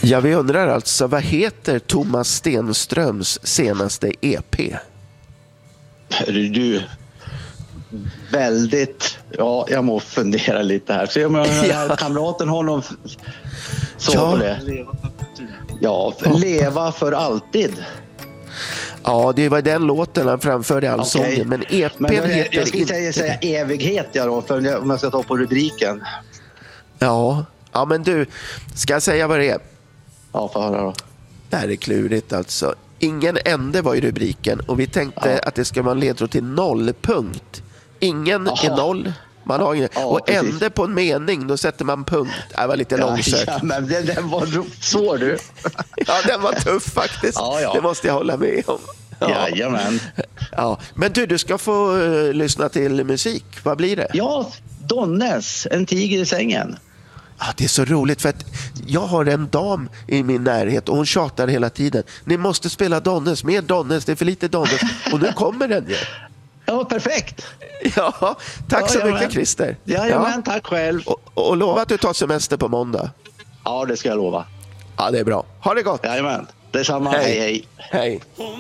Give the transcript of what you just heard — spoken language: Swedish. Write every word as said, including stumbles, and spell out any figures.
Ja, vi undrar alltså, vad heter Thomas Stenströms senaste E P? Hörru du, väldigt... Ja, jag må fundera lite här. Se om jag ja. kamraten har någon... Så ja. på det. Ja, leva för alltid. Ja, det var den låten han framförde i allsången. Okay. Men E P:n men jag, heter jag skulle inte... säga, säga evighet, ja då, för om jag ska ta på rubriken. Ja, ja men du, ska jag säga vad det är? Ja, för höra då. Det här är klurigt alltså. Ingen ände var i rubriken och vi tänkte ja. att det ska vara en ledtråd till nollpunkt. Ingen Aha. är noll. Man har ingen. Ja, och precis. Ände på en mening, då sätter man punkt. Det var lite ja, långsökt. Ja, men den, den var svår du. Ja, den var tuff faktiskt. Ja, ja. Det måste jag hålla med om. Ja. Jajamän. Ja, men du, du ska få uh, lyssna till musik. Vad blir det? Ja, Donnes, En tiger i sängen. Ja, det är så roligt för att jag har en dam i min närhet och hon tjatar hela tiden. Ni måste spela Donnes, mer Donnes, det är för lite Donnes. Och nu kommer den ju. Ja, perfekt. Ja, tack ja, så jajamän. mycket Christer. Jajamän, ja. Tack själv. Och, och lova att du tar semester på måndag. Ja, det ska jag lova. Ja, det är bra. Ha det gott. Jajamän, detsamma. Hej, hej. Hej. hej.